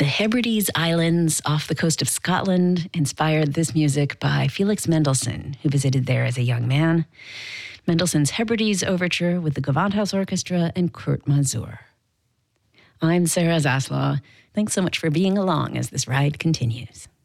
Hebrides Islands off the coast of Scotland inspired this music by Felix Mendelssohn, who visited there as a young man. Mendelssohn's Hebrides Overture with the Gewandhaus Orchestra and Kurt Masur. I'm Sarah Zaslaw. Thanks so much for being along as this ride continues.